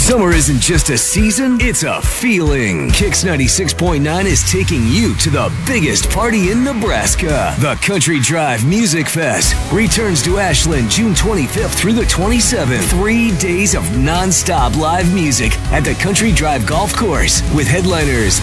Summer isn't just a season, it's a feeling. Kix 96.9 is taking you to the biggest party in Nebraska. The Country Drive Music Fest returns to Ashland June 25th through the 27th. 3 days of non-stop live music at the Country Drive Golf Course with headliners